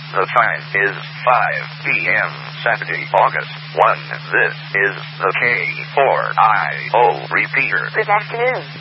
The time is 5 p.m. Saturday, August 1. This is the K4IO repeater. Good afternoon.